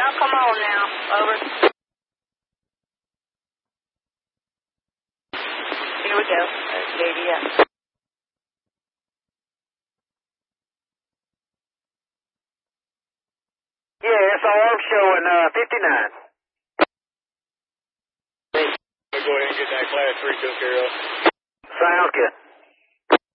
I'll come on now. Over. Here we go. Giddy up. Yeah, SRM showing 59. Go ahead and get that class 3 took care of. Sounds good.